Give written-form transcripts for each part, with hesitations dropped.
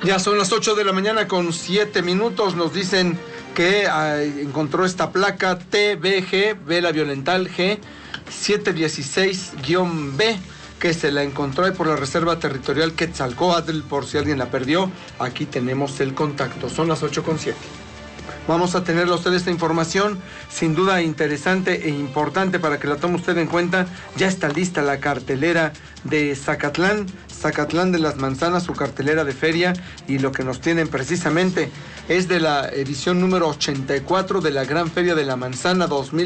Ya son las 8 de la mañana con 7 minutos. Nos dicen que encontró esta placa TBG, Vela Violental G 716-B, que se la encontró ahí por la Reserva Territorial Quetzalcóatl, por si alguien la perdió. Aquí tenemos el contacto. Son las 8:07. Vamos a tenerle a usted esta información, sin duda interesante e importante para que la tome usted en cuenta. Ya está lista la cartelera de Zacatlán de las Manzanas, su cartelera de feria, y lo que nos tienen precisamente es de la edición número 84 de la Gran Feria de la Manzana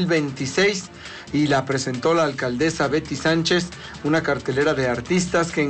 2026, y la presentó la alcaldesa Betty Sánchez, una cartelera de artistas que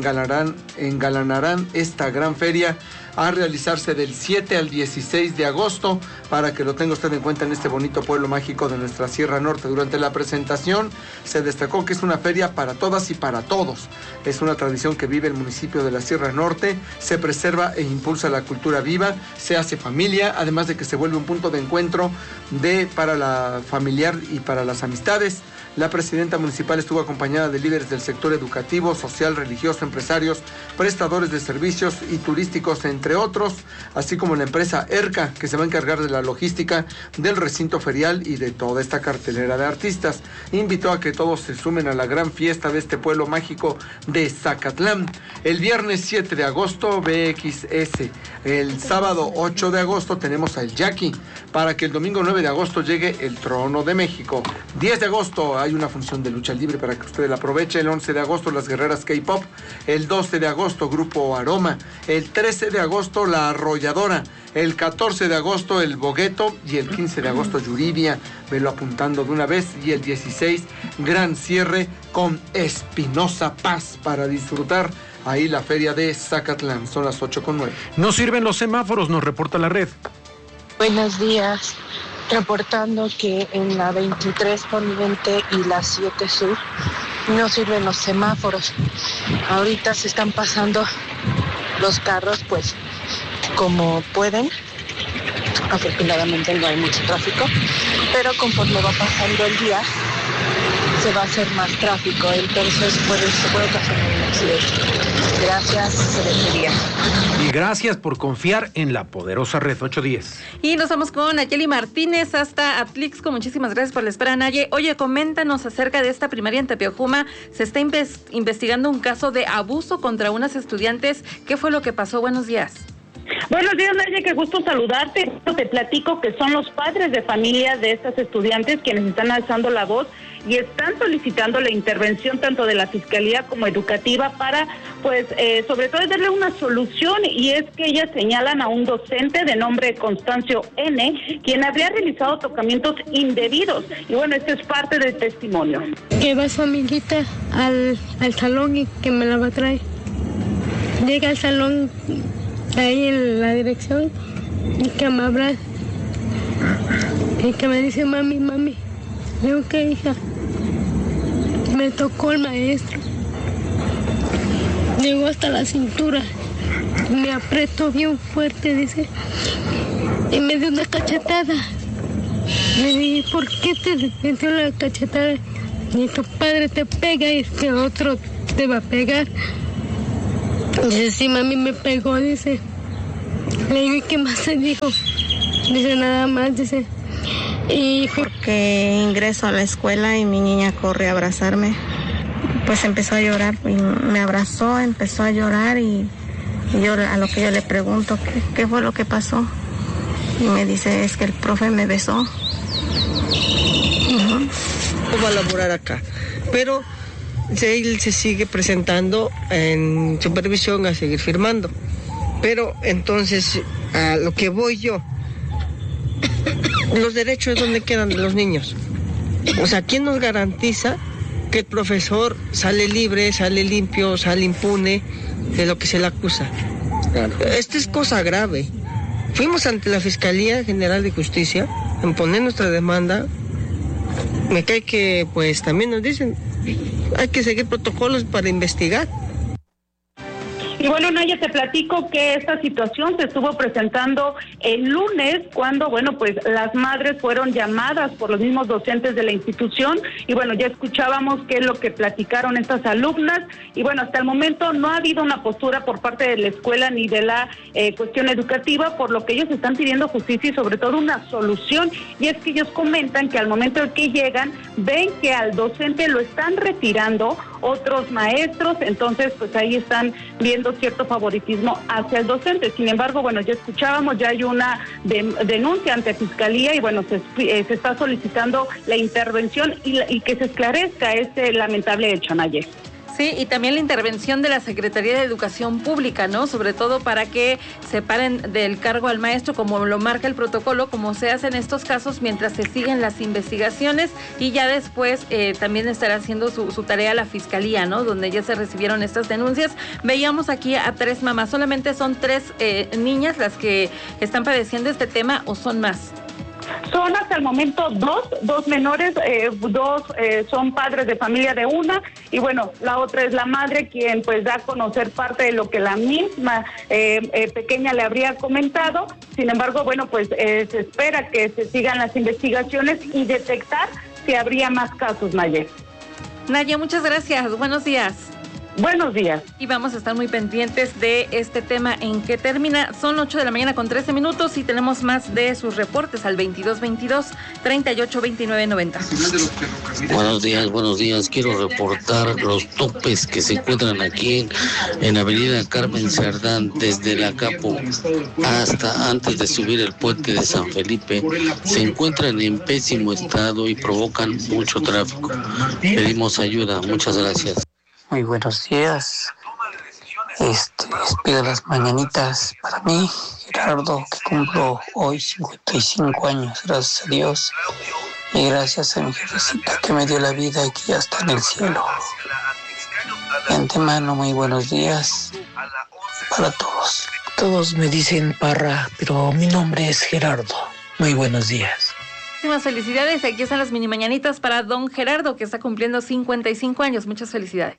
engalanarán esta gran feria a realizarse del 7 al 16 de agosto, para que lo tenga usted en cuenta en este bonito pueblo mágico de nuestra Sierra Norte. Durante la presentación se destacó que es una feria para todas y para todos. Es una tradición que vive el municipio de la Sierra Norte, se preserva e impulsa la cultura viva, se hace familia, además de que se vuelve un punto de encuentro para la familiar y para las amistades. La presidenta municipal estuvo acompañada de líderes del sector educativo, social, religioso, empresarios, prestadores de servicios y turísticos, entre otros, así como la empresa ERCA, que se va a encargar de la logística del recinto ferial y de toda esta cartelera de artistas. Invitó a que todos se sumen a la gran fiesta de este pueblo mágico de Zacatlán. El viernes 7 de agosto, BXS. El sábado 8 de agosto tenemos al Jackie, para que el domingo 9 de agosto llegue el Trono de México. 10 de agosto hay una función de lucha libre para que usted la aproveche. El 11 de agosto las guerreras K-Pop. El 12 de agosto Grupo Aroma. El 13 de agosto La Arrolladora. El 14 de agosto El Bogueto. Y el 15 de agosto Yuridia. Velo apuntando de una vez. Y el 16 gran cierre con Espinosa Paz, para disfrutar ahí la feria de Zacatlán. Son las 8:09. No sirven los semáforos, nos reporta la red. Buenos días. Reportando que en la 23 Poniente y la 7 Sur no sirven los semáforos. Ahorita se están pasando los carros pues como pueden. Afortunadamente no hay mucho tráfico, pero conforme va pasando el día se va a hacer más tráfico, entonces se puede ocasionar un accidente. Gracias, excelente día. Y gracias por confiar en la poderosa red 810. Y nos vamos con Nayeli Martínez hasta Atlixco. Muchísimas gracias por la espera, Naye. Oye, coméntanos acerca de esta primaria en Tepeojuma. Se está investigando un caso de abuso contra unas estudiantes. ¿Qué fue lo que pasó? Buenos días. Buenos días, Naye, qué gusto saludarte. Te platico que son los padres de familia de estas estudiantes quienes están alzando la voz y están solicitando la intervención tanto de la Fiscalía como educativa para, pues, sobre todo darle una solución, y es que ellas señalan a un docente de nombre Constancio N., quien habría realizado tocamientos indebidos. Y bueno, esto es parte del testimonio. Que va su amiguita al salón y que me la va a traer. Llega al salón ahí en la dirección y que me abraza y que me dice mami. Digo, ¿qué, hija? Me tocó el maestro. Llegó hasta la cintura. Me apretó bien fuerte, dice. Y me dio una cachetada. Le dije, ¿por qué te dio la cachetada? Y tu padre te pega y que otro te va a pegar. Dice, sí, mami me pegó, dice. Le digo, ¿y qué más se dijo? Dice, nada más, dice. Y porque ingreso a la escuela y mi niña corre a abrazarme, pues empezó a llorar y me abrazó, empezó a llorar y yo a lo que yo le pregunto ¿qué fue lo que pasó? Y me dice, es que el profe me besó. Va a laborar acá, pero él se sigue presentando en supervisión a seguir firmando, pero entonces a lo que voy yo, los derechos ¿dónde quedan de los niños? O sea, ¿quién nos garantiza que el profesor sale libre, sale limpio, sale impune de lo que se le acusa? Esto es cosa grave. Fuimos ante la Fiscalía General de Justicia a poner nuestra demanda. Me cae que pues también nos dicen hay que seguir protocolos para investigar. Y Y bueno, Naya, te platico que esta situación se estuvo presentando el lunes cuando, bueno, pues las madres fueron llamadas por los mismos docentes de la institución y bueno, ya escuchábamos qué es lo que platicaron estas alumnas y bueno, hasta el momento no ha habido una postura por parte de la escuela ni de la cuestión educativa, por lo que ellos están pidiendo justicia y sobre todo una solución, y es que ellos comentan que al momento en que llegan ven que al docente lo están retirando otros maestros, entonces pues ahí están viendo cierto favoritismo hacia el docente. Sin embargo, bueno, ya escuchábamos, ya hay una denuncia ante Fiscalía y bueno, se está solicitando la intervención y que se esclarezca este lamentable hecho, Naye. Sí, y también la intervención de la Secretaría de Educación Pública, ¿no? Sobre todo para que separen del cargo al maestro, como lo marca el protocolo, como se hace en estos casos mientras se siguen las investigaciones, y ya después también estará haciendo su tarea la Fiscalía, ¿no? Donde ya se recibieron estas denuncias. Veíamos aquí a 3 mamás, ¿solamente son 3 niñas las que están padeciendo este tema o son más? Son hasta el momento dos menores, 2 son padres de familia de una y bueno, la otra es la madre quien pues da a conocer parte de lo que la misma pequeña le habría comentado. Sin embargo, bueno, pues se espera que se sigan las investigaciones y detectar si habría más casos, Naye. Naya, muchas gracias. Buenos días. Buenos días. Y vamos a estar muy pendientes de este tema en que termina. Son 8 de la mañana con 13 minutos y tenemos más de sus reportes al 2222-382990. Buenos días. Quiero reportar los topes que se encuentran aquí en Avenida Carmen Cerdán, desde la Capo hasta antes de subir el puente de San Felipe. Se encuentran en pésimo estado y provocan mucho tráfico. Pedimos ayuda. Muchas gracias. Muy buenos días. Les pido las mañanitas para mí, Gerardo, que cumplo hoy 55 años, gracias a Dios. Y gracias a mi jefecita que me dio la vida y que ya está en el cielo. De antemano, muy buenos días para todos. Todos me dicen Parra, pero mi nombre es Gerardo. Muy buenos días. Muchísimas felicidades. Aquí están las mini mañanitas para don Gerardo, que está cumpliendo 55 años. Muchas felicidades.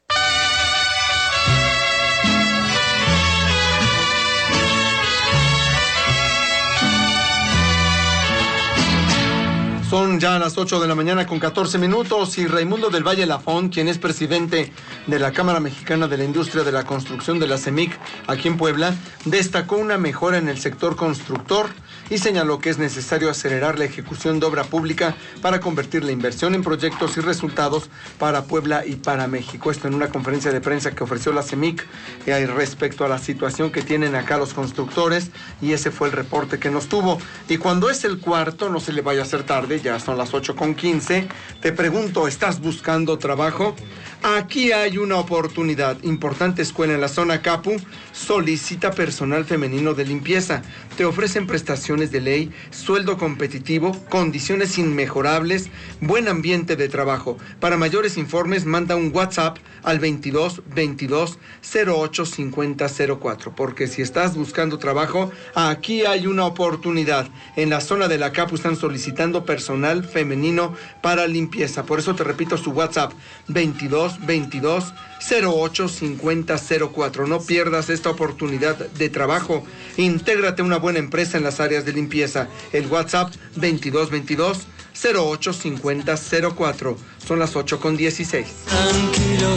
Son ya las 8 de la mañana con 14 minutos y Raimundo del Valle Lafón, quien es presidente de la Cámara Mexicana de la Industria de la Construcción de la CEMIC aquí en Puebla, destacó una mejora en el sector constructor y señaló que es necesario acelerar la ejecución de obra pública para convertir la inversión en proyectos y resultados para Puebla y para México. Esto en una conferencia de prensa que ofreció la CEMIC respecto a la situación que tienen acá los constructores, y ese fue el reporte que nos tuvo. Y cuando es el cuarto, no se le vaya a hacer tarde, ya son las 8:15, te pregunto, ¿estás buscando trabajo? Aquí hay una oportunidad. Importante escuela en la zona Capu solicita personal femenino de limpieza. Te ofrecen prestaciones de ley, sueldo competitivo, condiciones inmejorables, buen ambiente de trabajo. Para mayores informes, manda un WhatsApp al 22 22 08 50 04. Porque si estás buscando trabajo, aquí hay una oportunidad. En la zona de la Capu están solicitando personal femenino para limpieza. Por eso te repito su WhatsApp, 22 22 08 50 04. No pierdas esta oportunidad de trabajo. Intégrate a una buena empresa en las áreas de limpieza. El WhatsApp 22 22 08 50 04. Son las 8:16. Tranquilo,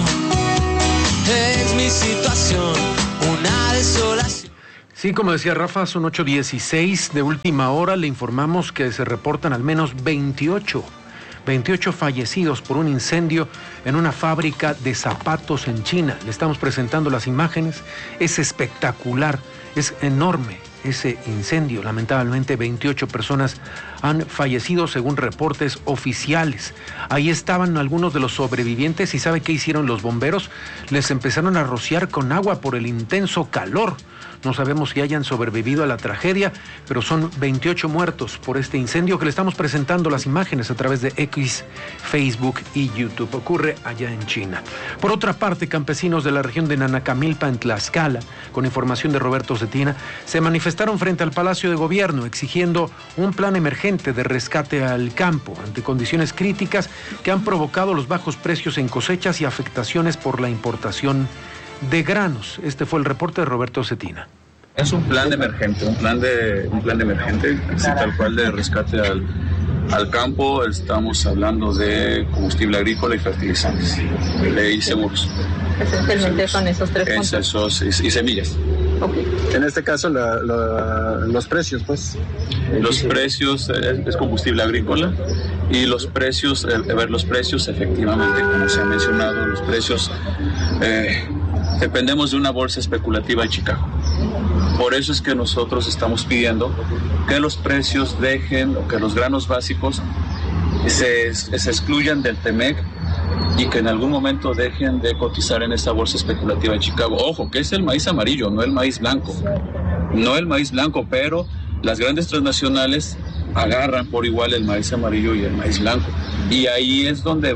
es mi situación, una desolación. Sí, como decía Rafa, son 8:16. De última hora le informamos que se reportan al menos 28 fallecidos por un incendio en una fábrica de zapatos en China. Le estamos presentando las imágenes. Es espectacular, es enorme ese incendio. Lamentablemente 28 personas han fallecido según reportes oficiales. Ahí estaban algunos de los sobrevivientes y ¿sabe qué hicieron los bomberos? Les empezaron a rociar con agua por el intenso calor. No sabemos si hayan sobrevivido a la tragedia, pero son 28 muertos por este incendio que le estamos presentando las imágenes a través de X, Facebook y YouTube. Ocurre allá en China. Por otra parte, campesinos de la región de Nanacamilpa, en Tlaxcala, con información de Roberto Cetina, se manifestaron frente al Palacio de Gobierno exigiendo un plan emergente de rescate al campo ante condiciones críticas que han provocado los bajos precios en cosechas y afectaciones por la importación de granos. Este fue el reporte de Roberto Cetina. Es un plan emergente, un plan de emergente, así tal cual de rescate al campo. Estamos hablando de combustible agrícola y fertilizantes y seguros. Esencialmente son esos tres puntos. Y semillas. Okay. En este caso, los precios, pues. Los precios es combustible agrícola y los precios, efectivamente, como se ha mencionado, los precios dependemos de una bolsa especulativa de Chicago. Por eso es que nosotros estamos pidiendo que los precios dejen, o que los granos básicos se excluyan del TEMEC y que en algún momento dejen de cotizar en esta bolsa especulativa de Chicago. Ojo, que es el maíz amarillo, no el maíz blanco. No el maíz blanco, pero las grandes transnacionales agarran por igual el maíz amarillo y el maíz blanco. Y ahí es donde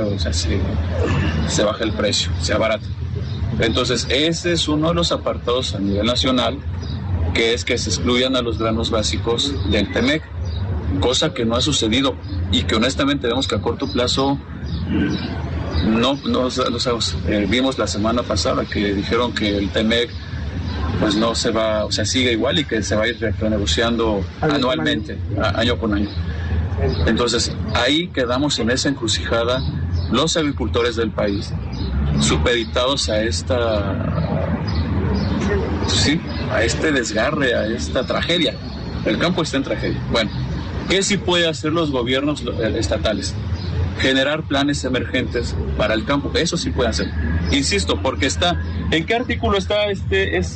se baja el precio, se abarata. Entonces, ese es uno de los apartados a nivel nacional, que es que se excluyan a los granos básicos del TEMEC, cosa que no ha sucedido y que honestamente vemos que a corto plazo no sabemos. Vimos la semana pasada que dijeron que el TEMEC pues no se va, sigue igual y que se va a ir renegociando anualmente, año con año. Entonces, ahí quedamos en esa encrucijada los agricultores del país, supeditados a este desgarre, a esta tragedia. El campo está en tragedia. Bueno, ¿qué sí puede hacer los gobiernos estatales? Generar planes emergentes para el campo. Eso sí puede hacer. Insisto, porque está... ¿En qué artículo está? Es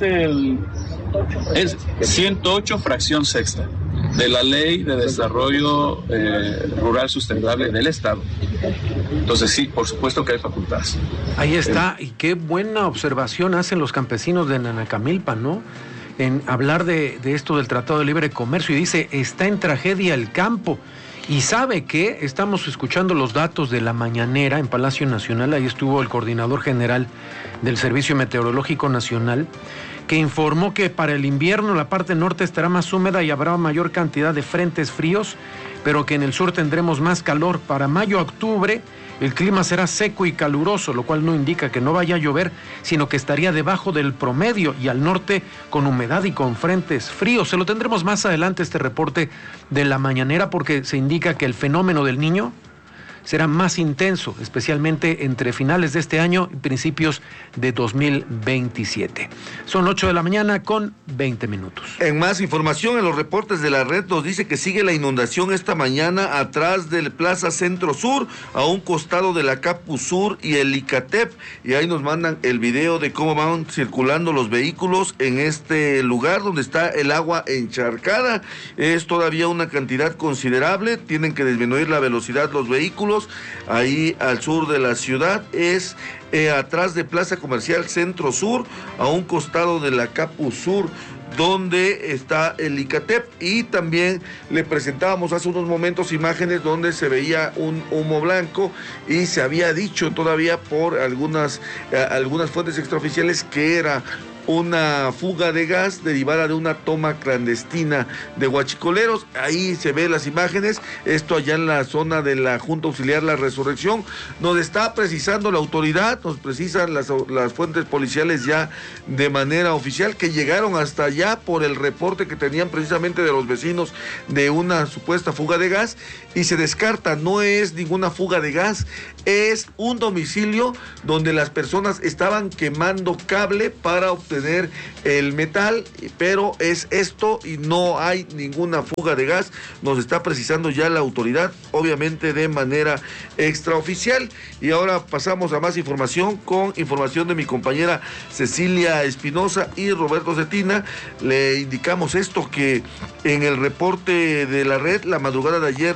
108 fracción sexta de la Ley de Desarrollo Rural Sustentable del Estado. Entonces sí, por supuesto que hay facultades. Ahí está, y qué buena observación hacen los campesinos de Nanacamilpan, ¿no? En hablar de esto del Tratado de Libre Comercio, y dice, está en tragedia el campo. Y sabe que estamos escuchando los datos de la mañanera en Palacio Nacional, ahí estuvo el coordinador general del Servicio Meteorológico Nacional, que informó que para el invierno la parte norte estará más húmeda y habrá mayor cantidad de frentes fríos, pero que en el sur tendremos más calor. Para mayo a octubre el clima será seco y caluroso, lo cual no indica que no vaya a llover, sino que estaría debajo del promedio, y al norte con humedad y con frentes fríos. Se lo tendremos más adelante este reporte de la mañanera, porque se indica que el fenómeno del Niño será más intenso, especialmente entre finales de este año y principios de 2027. Son 8 de la mañana con 20 minutos. En más información, en los reportes de la red nos dice que sigue la inundación esta mañana atrás del Plaza Centro Sur, a un costado de la Capu Sur y el Icatep, y ahí nos mandan el video de cómo van circulando los vehículos en este lugar donde está el agua encharcada. Es todavía una cantidad considerable, tienen que disminuir la velocidad los vehículos. Ahí al sur de la ciudad es atrás de Plaza Comercial Centro Sur, a un costado de la Capu Sur, donde está el Icatep, y también le presentábamos hace unos momentos imágenes donde se veía un humo blanco, y se había dicho todavía por algunas fuentes extraoficiales que era una fuga de gas derivada de una toma clandestina de huachicoleros. Ahí se ve las imágenes, esto allá en la zona de la Junta Auxiliar La Resurrección. Nos está precisando la autoridad, nos precisan las fuentes policiales ya de manera oficial, que llegaron hasta allá por el reporte que tenían precisamente de los vecinos de una supuesta fuga de gas, y se descarta, no es ninguna fuga de gas, es un domicilio donde las personas estaban quemando cable para obtener el metal, pero es esto y no hay ninguna fuga de gas. Nos está precisando ya la autoridad, obviamente de manera extraoficial. Y ahora pasamos a más información, con información de mi compañera Cecilia Espinosa y Roberto Cetina. Le indicamos esto, que en el reporte de la red, la madrugada de ayer,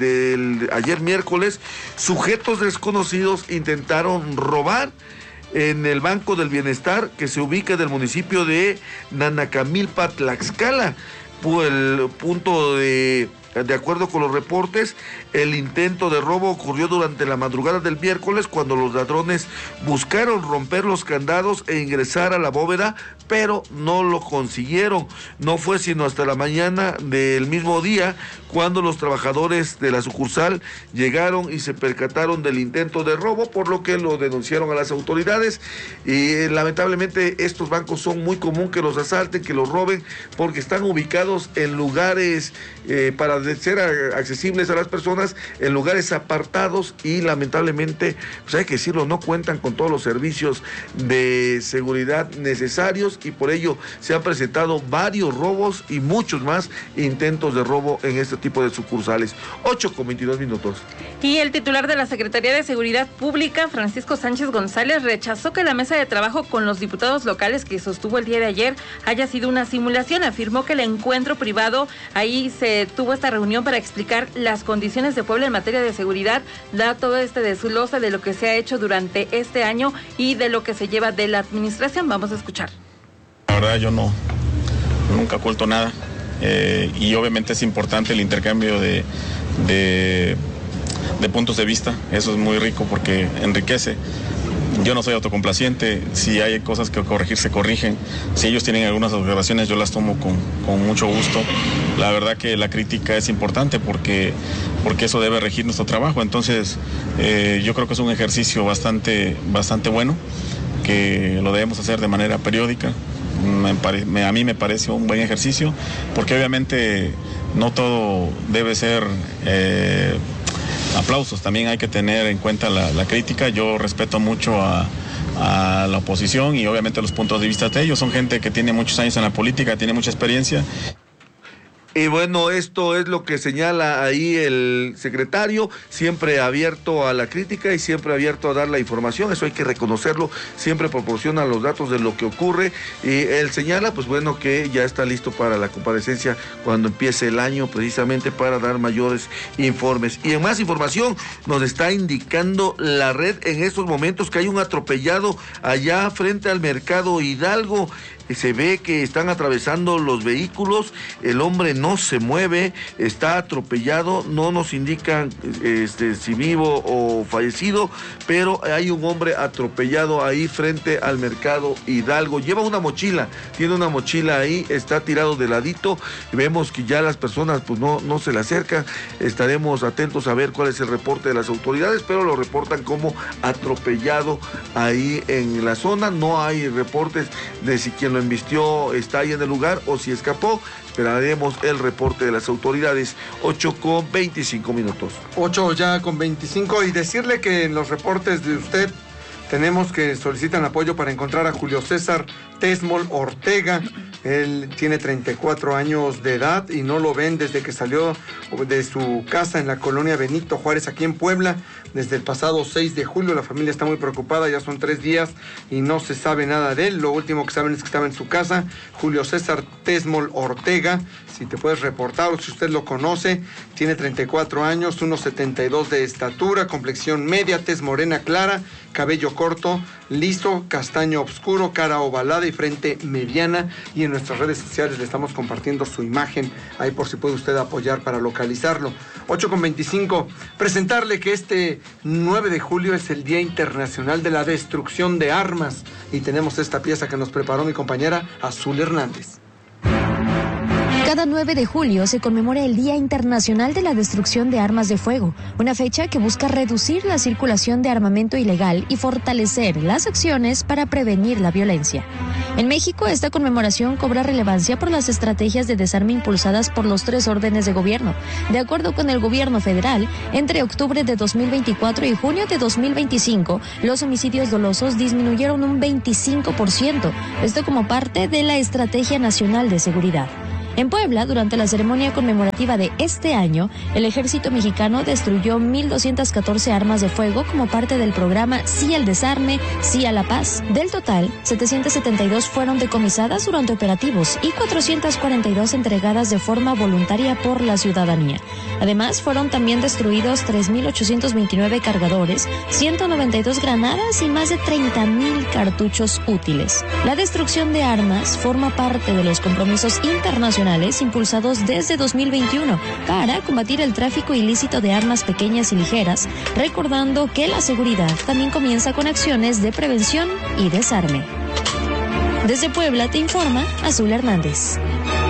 ayer miércoles, sujetos desconocidos intentaron robar en el Banco del Bienestar, que se ubica en el municipio de Nanacamilpa, Tlaxcala. El punto de De acuerdo con los reportes, el intento de robo ocurrió durante la madrugada del miércoles cuando los ladrones buscaron romper los candados e ingresar a la bóveda, pero no lo consiguieron. No fue sino hasta la mañana del mismo día cuando los trabajadores de la sucursal llegaron y se percataron del intento de robo, por lo que lo denunciaron a las autoridades. Y lamentablemente estos bancos son muy común que los asalten, que los roben, porque están ubicados en lugares para ser accesibles a las personas, en lugares apartados, y lamentablemente, pues hay que decirlo, no cuentan con todos los servicios de seguridad necesarios, y por ello se han presentado varios robos y muchos más intentos de robo en este tipo de sucursales. 8:22. Y el titular de la Secretaría de Seguridad Pública, Francisco Sánchez González, rechazó que la mesa de trabajo con los diputados locales que sostuvo el día de ayer haya sido una simulación. Afirmó que el encuentro privado, ahí se tuvo esta reunión para explicar las condiciones de Puebla en materia de seguridad, da todo este desglose de lo que se ha hecho durante este año y de lo que se lleva de la administración. Vamos a escuchar. La verdad yo nunca oculto nada, y obviamente es importante el intercambio de puntos de vista. Eso es muy rico porque enriquece. Yo no soy autocomplaciente, si hay cosas que corregir se corrigen, si ellos tienen algunas observaciones yo las tomo con mucho gusto. La verdad que la crítica es importante porque eso debe regir nuestro trabajo. Entonces yo creo que es un ejercicio bastante bueno, que lo debemos hacer de manera periódica. A mí me parece un buen ejercicio, porque obviamente no todo debe ser aplausos, también hay que tener en cuenta la crítica. Yo respeto mucho a la oposición y obviamente los puntos de vista de ellos. Son gente que tiene muchos años en la política, tiene mucha experiencia. Y bueno, esto es lo que señala ahí el secretario, siempre abierto a la crítica y siempre abierto a dar la información, eso hay que reconocerlo, siempre proporciona los datos de lo que ocurre, y él señala, pues bueno, que ya está listo para la comparecencia cuando empiece el año, precisamente para dar mayores informes. Y en más información, nos está indicando la red en estos momentos que hay un atropellado allá frente al Mercado Hidalgo. Se ve que están atravesando los vehículos, el hombre no se mueve, está atropellado, no nos indican si vivo o fallecido, pero hay un hombre atropellado ahí frente al Mercado Hidalgo. Lleva una mochila, tiene una mochila ahí, está tirado de ladito, vemos que ya las personas pues no se le acercan. Estaremos atentos a ver cuál es el reporte de las autoridades, pero lo reportan como atropellado ahí en la zona. No hay reportes de si quien lo embistió está ahí en el lugar o si escapó. Esperaremos el reporte de las autoridades. 8:25. 8:25, y decirle que en los reportes de usted tenemos que solicitan apoyo para encontrar a Julio César Tesmol Ortega. Él tiene 34 años de edad y no lo ven desde que salió de su casa en la colonia Benito Juárez, aquí en Puebla, desde el pasado 6 de julio. La familia está muy preocupada, ya son 3 días y no se sabe nada de él. Lo último que saben es que estaba en su casa. Julio César Tesmol Ortega, si te puedes reportar o si usted lo conoce, tiene 34 años, 1.72 de estatura, complexión media, tez morena clara, cabello corto, liso, castaño oscuro, cara ovalada y frente mediana. Y en nuestras redes sociales le estamos compartiendo su imagen ahí por si puede usted apoyar para localizarlo. 8:25, presentarle que este 9 de julio es el Día Internacional de la Destrucción de Armas y tenemos esta pieza que nos preparó mi compañera Azul Hernández. Cada 9 de julio se conmemora el Día Internacional de la Destrucción de Armas de Fuego, una fecha que busca reducir la circulación de armamento ilegal y fortalecer las acciones para prevenir la violencia. En México, esta conmemoración cobra relevancia por las estrategias de desarme impulsadas por los 3 órdenes de gobierno. De acuerdo con el gobierno federal, entre octubre de 2024 y junio de 2025, los homicidios dolosos disminuyeron un 25%, esto como parte de la Estrategia Nacional de Seguridad. En Puebla, durante la ceremonia conmemorativa de este año, el ejército mexicano destruyó 1,214 armas de fuego como parte del programa Sí al Desarme, Sí a la Paz. Del total, 772 fueron decomisadas durante operativos y 442 entregadas de forma voluntaria por la ciudadanía. Además, fueron también destruidos 3,829 cargadores, 192 granadas y más de 30,000 cartuchos útiles. La destrucción de armas forma parte de los compromisos internacionales nacionales impulsados desde 2021 para combatir el tráfico ilícito de armas pequeñas y ligeras, recordando que la seguridad también comienza con acciones de prevención y desarme. Desde Puebla te informa Azul Hernández.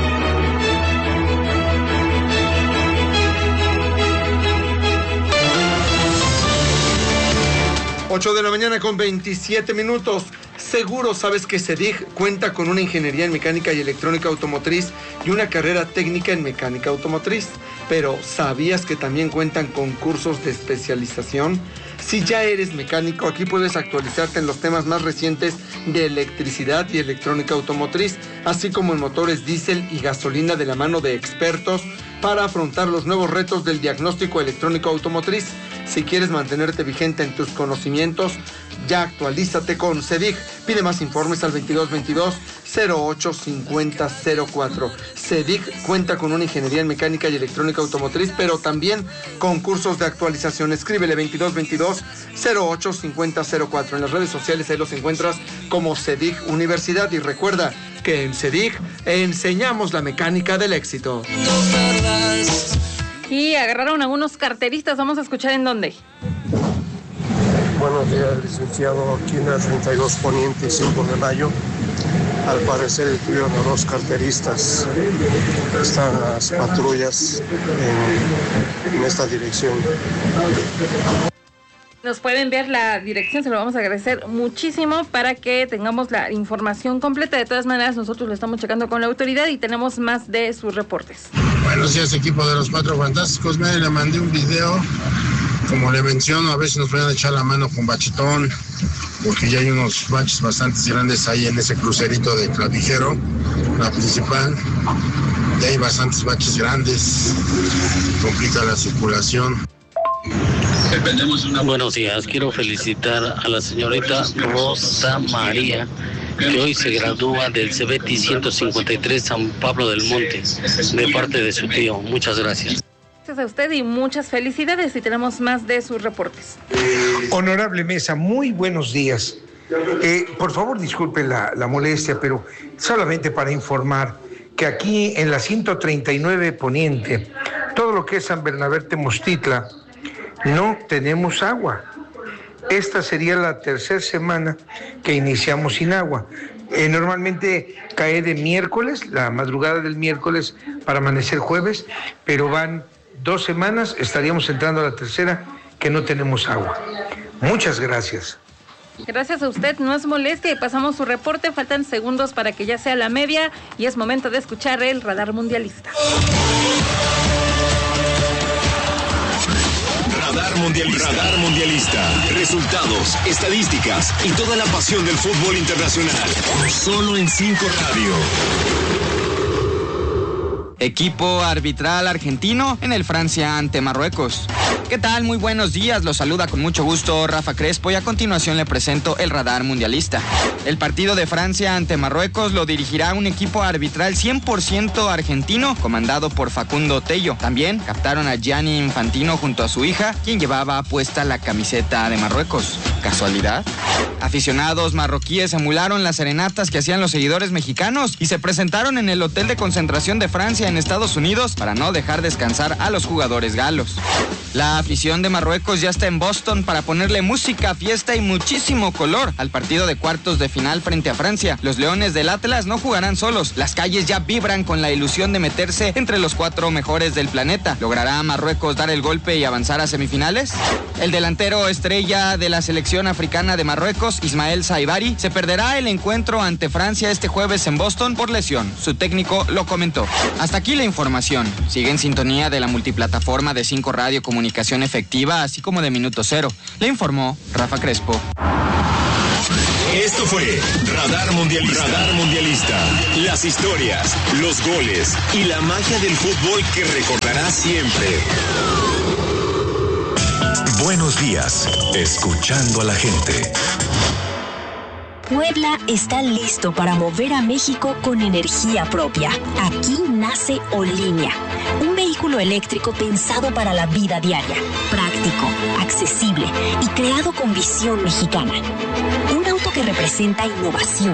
8 de la mañana con 27 minutos. Seguro sabes que CEDIG cuenta con una ingeniería en mecánica y electrónica automotriz y una carrera técnica en mecánica automotriz. Pero ¿sabías que también cuentan con cursos de especialización? Si ya eres mecánico, aquí puedes actualizarte en los temas más recientes de electricidad y electrónica automotriz, así como en motores diésel y gasolina de la mano de expertos para afrontar los nuevos retos del diagnóstico electrónico automotriz. Si quieres mantenerte vigente en tus conocimientos, ya actualízate con CEDIG. Pide más informes al 2222-085004. CEDIG cuenta con una ingeniería en mecánica y electrónica automotriz, pero también con cursos de actualización. Escríbele 2222-085004. En las redes sociales ahí los encuentras como CEDIG Universidad. Y recuerda que en CEDIG enseñamos la mecánica del éxito. Y agarraron a unos carteristas. Vamos a escuchar en dónde. Buenos días, licenciado. Aquí en la 32 Poniente y 5 de Mayo. Al parecer detuvieron a 2 carteristas. Están las patrullas en esta dirección. Nos pueden ver la dirección, se lo vamos a agradecer muchísimo para que tengamos la información completa. De todas maneras, nosotros lo estamos checando con la autoridad y tenemos más de sus reportes. Buenos días, equipo de los Cuatro Fantásticos. Me le mandé un video, como le menciono, a ver si nos pueden echar la mano con bachetón, porque ya hay unos baches bastante grandes ahí en ese crucerito de Clavijero, la principal. Ya hay bastantes baches grandes, complica la circulación. Buenos días, quiero felicitar a la señorita Rosa María, que hoy se gradúa del CEBETI 153 San Pablo del Monte, de parte de su tío. Muchas gracias. Gracias a usted y muchas felicidades, y tenemos más de sus reportes. Honorable Mesa, muy buenos días. Por favor, disculpen la molestia, pero solamente para informar que aquí en la 139 Poniente, todo lo que es San Bernabé Tepoztlán, no tenemos agua. Esta sería la tercera semana que iniciamos sin agua. Normalmente cae de miércoles, la madrugada del miércoles para amanecer jueves, pero van 2 semanas, estaríamos entrando a la tercera que no tenemos agua. Muchas gracias. Gracias a usted, no es molestia, y pasamos su reporte. Faltan segundos para que ya sea la media y es momento de escuchar el radar mundialista. Radar Mundialista. Resultados, estadísticas y toda la pasión del fútbol internacional. Solo en 5 Radio. Equipo arbitral argentino en el Francia ante Marruecos. ¿Qué tal? Muy buenos días, los saluda con mucho gusto Rafa Crespo y a continuación le presento el radar mundialista. El partido de Francia ante Marruecos lo dirigirá un equipo arbitral 100% argentino comandado por Facundo Tello. También captaron a Gianni Infantino junto a su hija, quien llevaba puesta la camiseta de Marruecos. ¿Casualidad? Aficionados marroquíes emularon las serenatas que hacían los seguidores mexicanos y se presentaron en el hotel de concentración de Francia en Estados Unidos para no dejar descansar a los jugadores galos. La afición de Marruecos ya está en Boston para ponerle música, fiesta y muchísimo color al partido de cuartos de final frente a Francia. Los Leones del Atlas no jugarán solos. Las calles ya vibran con la ilusión de meterse entre los 4 mejores del planeta. ¿Logrará Marruecos dar el golpe y avanzar a semifinales? El delantero estrella de la selección africana de Marruecos, Ismael Saibari, se perderá el encuentro ante Francia este jueves en Boston por lesión. Su técnico lo comentó. Hasta aquí la información. Sigue en sintonía de la multiplataforma de 5 Radio Comunicación Efectiva, así como de Minuto Cero. Le informó Rafa Crespo. Esto fue Radar Mundialista. Radar Mundialista. Las historias, los goles y la magia del fútbol que recordarás siempre. Buenos días. Escuchando a la gente. Puebla está listo para mover a México con energía propia. Aquí nace Olinia, un vehículo eléctrico pensado para la vida diaria, práctico, accesible y creado con visión mexicana. Un auto que representa innovación,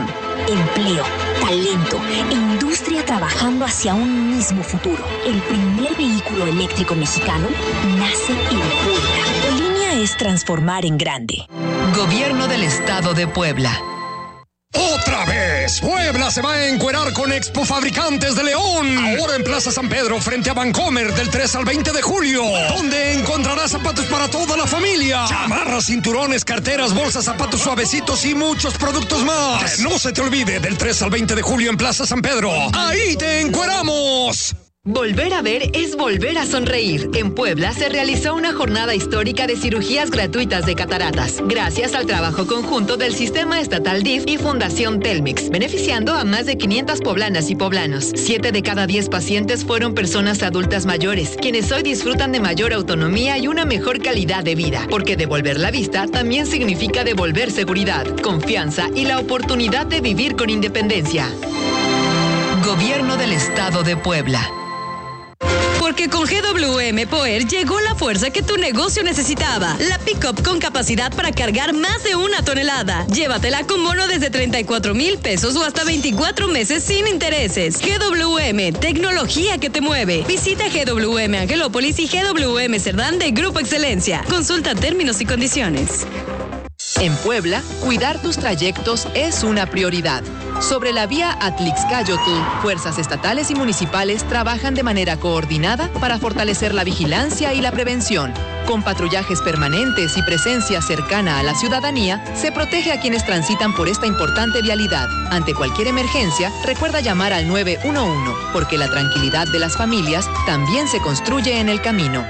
empleo, talento e industria trabajando hacia un mismo futuro. El primer vehículo eléctrico mexicano nace en Puebla. Olinia es transformar en grande. Gobierno del Estado de Puebla. ¡Otra vez! Puebla se va a encuerar con Expo Fabricantes de León. Ahora en Plaza San Pedro, frente a Vancomer, del 3 al 20 de julio. Donde encontrarás zapatos para toda la familia. Chamarras, cinturones, carteras, bolsas, zapatos suavecitos y muchos productos más. Que no se te olvide, del 3 al 20 de julio en Plaza San Pedro. ¡Ahí te encueramos! Volver a ver es volver a sonreír. En Puebla se realizó una jornada histórica de cirugías gratuitas de cataratas, gracias al trabajo conjunto del Sistema Estatal DIF y Fundación Telmex, beneficiando a más de 500 poblanas y poblanos. 7 de cada 10 pacientes fueron personas adultas mayores, quienes hoy disfrutan de mayor autonomía y una mejor calidad de vida, porque devolver la vista también significa devolver seguridad, confianza y la oportunidad de vivir con independencia. Gobierno del Estado de Puebla. Porque con GWM Power llegó la fuerza que tu negocio necesitaba. La pick-up con capacidad para cargar más de 1 tonelada. Llévatela con bono desde 34,000 pesos o hasta 24 meses sin intereses. GWM, tecnología que te mueve. Visita GWM Angelópolis y GWM Cerdán de Grupo Excelencia. Consulta términos y condiciones. En Puebla, cuidar tus trayectos es una prioridad. Sobre la vía Atlixcáyotl, fuerzas estatales y municipales trabajan de manera coordinada para fortalecer la vigilancia y la prevención. Con patrullajes permanentes y presencia cercana a la ciudadanía, se protege a quienes transitan por esta importante vialidad. Ante cualquier emergencia, recuerda llamar al 911, porque la tranquilidad de las familias también se construye en el camino.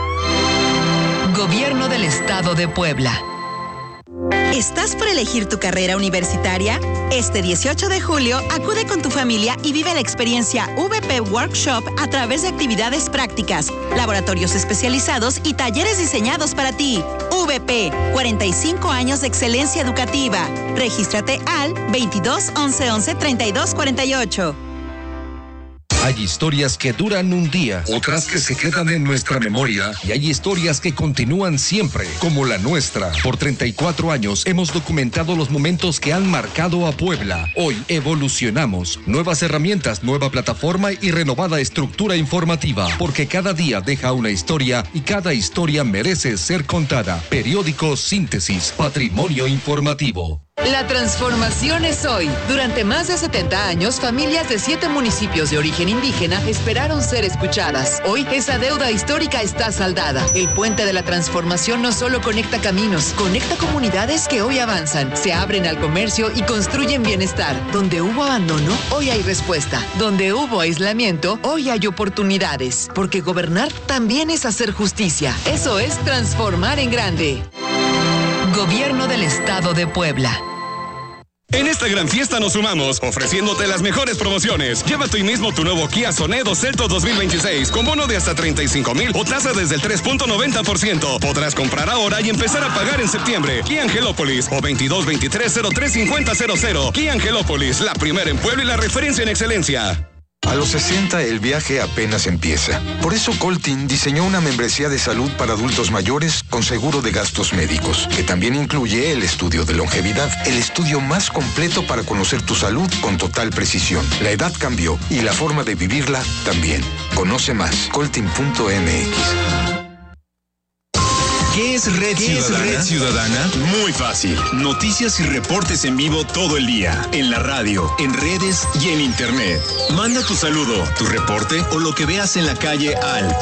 Gobierno del Estado de Puebla. ¿Estás por elegir tu carrera universitaria? Este 18 de julio, acude con tu familia y vive la experiencia VP Workshop a través de actividades prácticas, laboratorios especializados y talleres diseñados para ti. VP, 45 años de excelencia educativa. Regístrate al 22 11 11 32 48. Hay historias que duran un día, otras que se quedan en nuestra memoria y hay historias que continúan siempre, como la nuestra. Por 34 años hemos documentado los momentos que han marcado a Puebla. Hoy evolucionamos. Nuevas herramientas, nueva plataforma y renovada estructura informativa, porque cada día deja una historia y cada historia merece ser contada. Periódico Síntesis, patrimonio informativo. La transformación es hoy. Durante más de 70 años, familias de 7 municipios de origen indígena esperaron ser escuchadas. Hoy, esa deuda histórica está saldada. El puente de la transformación no solo conecta caminos, conecta comunidades que hoy avanzan, se abren al comercio y construyen bienestar. Donde hubo abandono, hoy hay respuesta. Donde hubo aislamiento, hoy hay oportunidades. Porque gobernar también es hacer justicia. Eso es transformar en grande. Gobierno del Estado de Puebla. En esta gran fiesta nos sumamos, ofreciéndote las mejores promociones. Llévate hoy mismo tu nuevo Kia Sonedo Celto 2026, con bono de hasta 35,000 o tasa desde el 3.90%. Podrás comprar ahora y empezar a pagar en septiembre. Kia Angelópolis o 2223-035000. Kia Angelópolis, la primera en Puebla y la referencia en excelencia. A los 60 el viaje apenas empieza. Por eso Coltin diseñó una membresía de salud para adultos mayores con seguro de gastos médicos, que también incluye el estudio de longevidad, el estudio más completo para conocer tu salud con total precisión. La edad cambió y la forma de vivirla también. Conoce más, coltin.mx. ¿Qué es Red Ciudadana? Muy fácil. Noticias y reportes en vivo todo el día. En la radio, en redes y en internet. Manda tu saludo, tu reporte o lo que veas en la calle al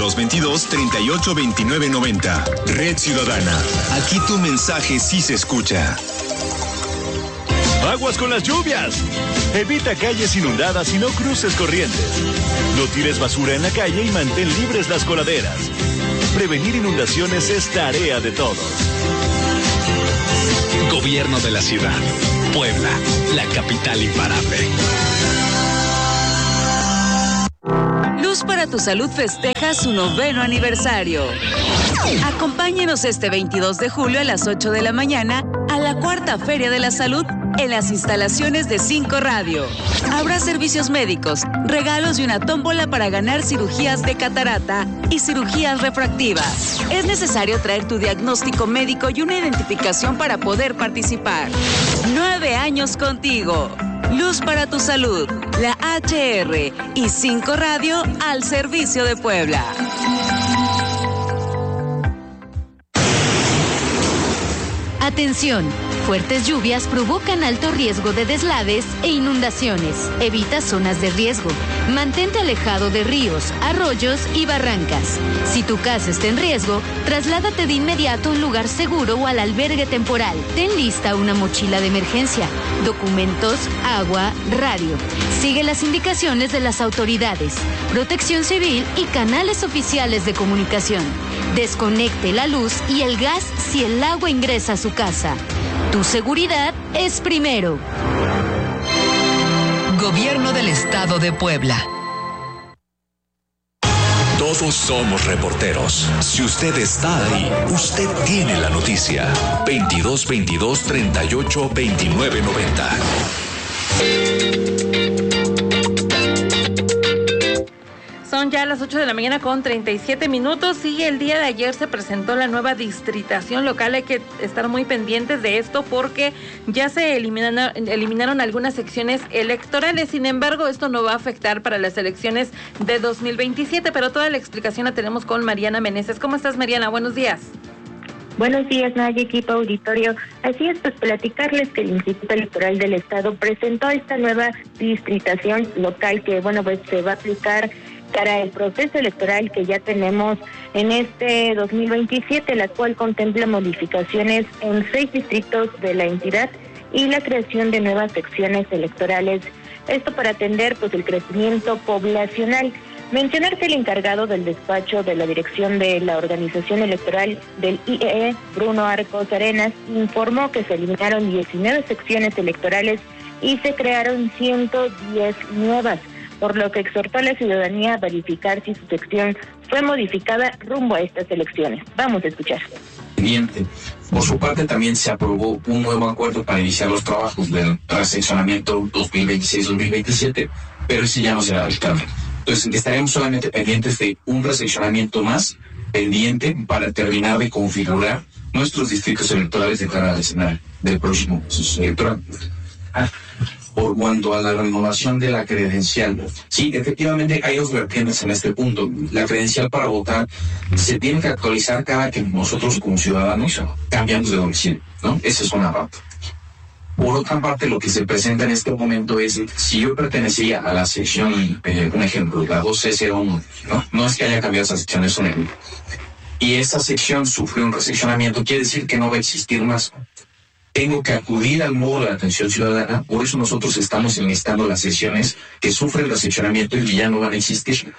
2222-382990. Red Ciudadana. Aquí tu mensaje sí se escucha. Aguas con las lluvias. Evita calles inundadas y no cruces corrientes. No tires basura en la calle y mantén libres las coladeras. Prevenir inundaciones es tarea de todos. Gobierno de la ciudad. Puebla, la capital imparable. Luz para tu Salud festeja su 9º aniversario. Acompáñenos este 22 de julio a las 8 de la mañana a la 4ª Feria de la Salud en las instalaciones de 5 Radio. Habrá servicios médicos, regalos y una tómbola para ganar cirugías de catarata y cirugías refractivas. Es necesario traer tu diagnóstico médico y una identificación para poder participar. 9 años contigo. Luz para tu salud, la HR y 5 Radio al servicio de Puebla. Atención, fuertes lluvias provocan alto riesgo de deslaves e inundaciones. Evita zonas de riesgo. Mantente alejado de ríos, arroyos y barrancas. Si tu casa está en riesgo, trasládate de inmediato a un lugar seguro o al albergue temporal. Ten lista una mochila de emergencia, documentos, agua, radio. Sigue las indicaciones de las autoridades, Protección Civil y canales oficiales de comunicación. Desconecte la luz y el gas si el agua ingresa a su casa. Tu seguridad es primero. Gobierno del Estado de Puebla. Todos somos reporteros. Si usted está ahí, usted tiene la noticia. 2222 38 29 90. Son ya las 8 de la mañana con 37 minutos y el día de ayer se presentó la nueva distritación local. Hay que estar muy pendientes de esto porque ya se eliminaron algunas secciones electorales. Sin embargo, esto no va a afectar para las elecciones de 2027, pero toda la explicación la tenemos con Mariana Meneses. ¿Cómo estás, Mariana? Buenos días. Buenos días, Naya, equipo auditorio. Así es, pues platicarles que el Instituto Electoral del Estado presentó esta nueva distritación local que, pues se va a aplicar para el proceso electoral que ya tenemos en este 2027, la cual contempla modificaciones en 6 distritos de la entidad y la creación de nuevas secciones electorales. Esto para atender pues el crecimiento poblacional. Mencionar que el encargado del despacho de la dirección de la organización electoral del IEE, Bruno Arcos Arenas, informó que se eliminaron 19 secciones electorales y se crearon 110 nuevas, por lo que exhortó a la ciudadanía a verificar si su sección fue modificada rumbo a estas elecciones. Vamos a escuchar. Por su parte, también se aprobó un nuevo acuerdo para iniciar los trabajos del reseccionamiento 2026-2027, pero ese ya no será aplicable. Entonces, estaremos solamente pendientes de un reseccionamiento más pendiente para terminar de configurar nuestros distritos electorales de cara al escenario del próximo proceso electoral. Por cuanto a la renovación de la credencial, sí, efectivamente hay 2 vertientes en este punto. La credencial para votar se tiene que actualizar cada que nosotros como ciudadanos cambiamos de domicilio, ¿no? Esa es una parte. Por otra parte, lo que se presenta en este momento es, si yo pertenecía a la sección, un ejemplo, la 2C01, ¿no? No es que haya cambiado esa sección, es un ejemplo. Y esa sección sufrió un reseccionamiento, quiere decir que no va a existir más. Tengo que acudir al módulo de atención ciudadana, por eso nosotros estamos enlistando las secciones que sufren reseccionamiento y ya no van a existir.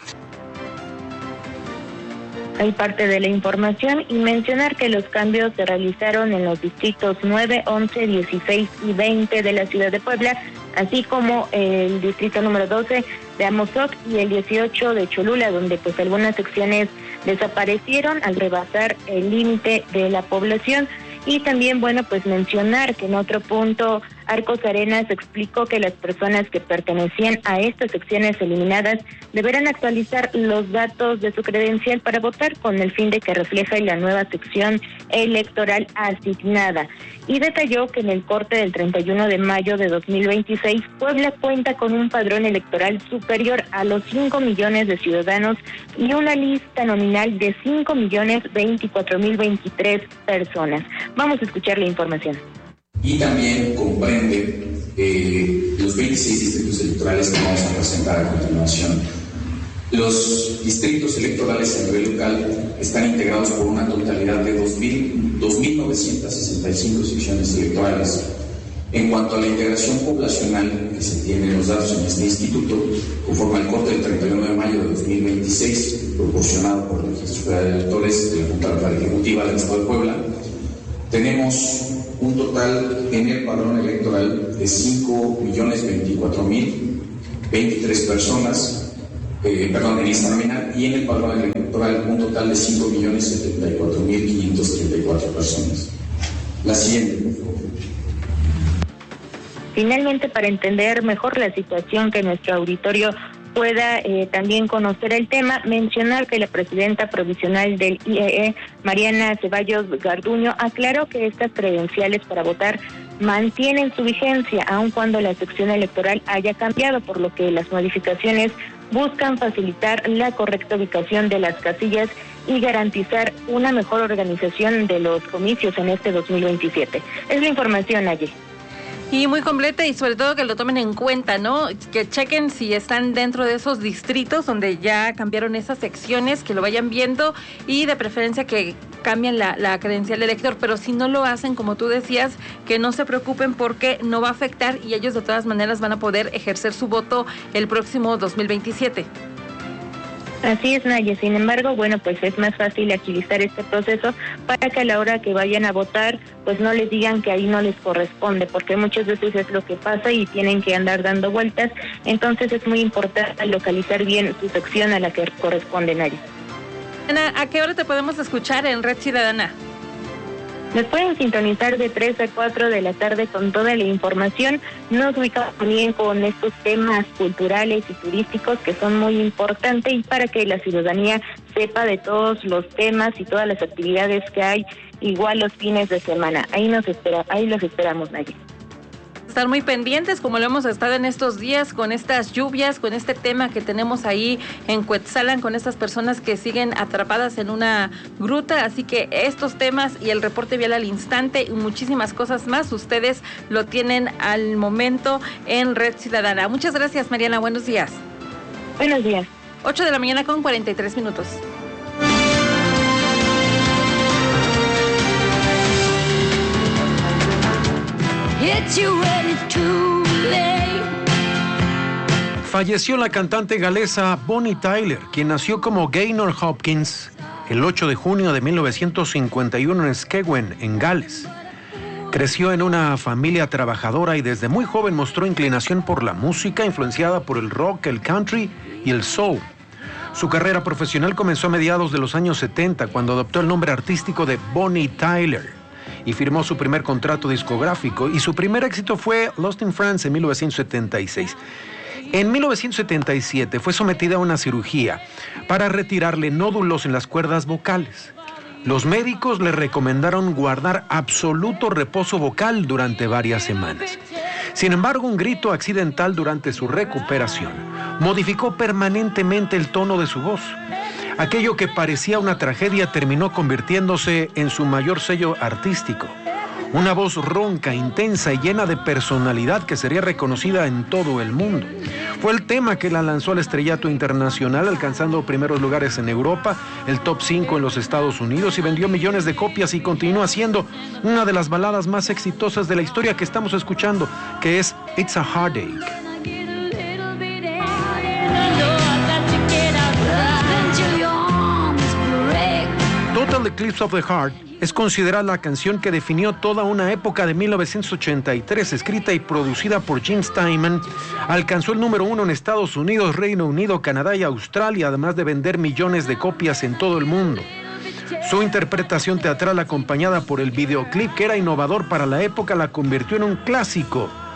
Hay parte de la información y mencionar que los cambios se realizaron en los distritos 9, 11, 16 y 20 de la ciudad de Puebla, así como el distrito número 12 de Amozoc y el 18 de Cholula, donde pues algunas secciones desaparecieron al rebasar el límite de la población. Y también, pues mencionar que en otro punto, Arcos Arenas explicó que las personas que pertenecían a estas secciones eliminadas deberán actualizar los datos de su credencial para votar con el fin de que refleje la nueva sección electoral asignada. Y detalló que en el corte del 31 de mayo de 2026, Puebla cuenta con un padrón electoral superior a los 5 millones de ciudadanos y una lista nominal de 5.024.023 personas. Vamos a escuchar la información. Y también comprende los 26 distritos electorales que vamos a presentar a continuación. Los distritos electorales a nivel local están integrados por una totalidad de 2.965 secciones electorales. En cuanto a la integración poblacional que se tiene en los datos en este instituto, conforme al corte del 31 de mayo de 2026, proporcionado por el Registro Federal de Electores de la Junta Local Ejecutiva del Estado de Puebla, tenemos un total en el padrón electoral de 5.024.023 personas, en lista nominal, y en el padrón electoral un total de 5.074.534 personas. La siguiente, por favor. Finalmente, para entender mejor la situación que nuestro auditorio pueda también conocer el tema. Mencionar que la presidenta provisional del IEE, Mariana Ceballos Garduño, aclaró que estas credenciales para votar mantienen su vigencia, aun cuando la sección electoral haya cambiado, por lo que las modificaciones buscan facilitar la correcta ubicación de las casillas y garantizar una mejor organización de los comicios en este 2027. Es la información allí. Y muy completa, y sobre todo que lo tomen en cuenta, ¿no? Que chequen si están dentro de esos distritos donde ya cambiaron esas secciones, que lo vayan viendo, y de preferencia que cambien la credencial del elector, pero si no lo hacen, como tú decías, que no se preocupen porque no va a afectar y ellos de todas maneras van a poder ejercer su voto el próximo 2027. Así es, Naya. Sin embargo, bueno, pues es más fácil agilizar este proceso para que a la hora que vayan a votar, pues no les digan que ahí no les corresponde, porque muchas veces es lo que pasa y tienen que andar dando vueltas. Entonces es muy importante localizar bien su sección a la que corresponde, Naya. Ana, ¿a qué hora te podemos escuchar en Red Ciudadana? Nos pueden sintonizar de 3 a 4 de la tarde con toda la información. Nos ubicamos bien con estos temas culturales y turísticos que son muy importantes, y para que la ciudadanía sepa de todos los temas y todas las actividades que hay, igual los fines de semana. Ahí los esperamos, Naya. Estar muy pendientes, como lo hemos estado en estos días, con estas lluvias, con este tema que tenemos ahí en Cuetzalan, con estas personas que siguen atrapadas en una gruta. Así que estos temas y el reporte vial al instante y muchísimas cosas más, ustedes lo tienen al momento en Red Ciudadana. Muchas gracias, Mariana. Buenos días. Buenos días. 8 de la mañana con 43 minutos. Falleció la cantante galesa Bonnie Tyler, quien nació como Gaynor Hopkins el 8 de junio de 1951 en Skewen, en Gales. Creció en una familia trabajadora y desde muy joven mostró inclinación por la música, influenciada por el rock, el country y el soul. Su carrera profesional comenzó a mediados de los años 70, cuando adoptó el nombre artístico de Bonnie Tyler y firmó su primer contrato discográfico, y su primer éxito fue Lost in France en 1976. En 1977 fue sometida a una cirugía para retirarle nódulos en las cuerdas vocales. Los médicos le recomendaron guardar absoluto reposo vocal durante varias semanas. Sin embargo, un grito accidental durante su recuperación modificó permanentemente el tono de su voz. Aquello que parecía una tragedia terminó convirtiéndose en su mayor sello artístico. Una voz ronca, intensa y llena de personalidad que sería reconocida en todo el mundo. Fue el tema que la lanzó al estrellato internacional, alcanzando primeros lugares en Europa, el top 5 en los Estados Unidos, y vendió millones de copias, y continúa siendo una de las baladas más exitosas de la historia que estamos escuchando, que es It's a Heartache. Total Eclipse of the Heart es considerada la canción que definió toda una época de 1983, escrita y producida por Gene Steinman. Alcanzó el número 1 en Estados Unidos, Reino Unido, Canadá y Australia, además de vender millones de copias en todo el mundo. Su interpretación teatral, acompañada por el videoclip, que era innovador para la época, la convirtió en un clásico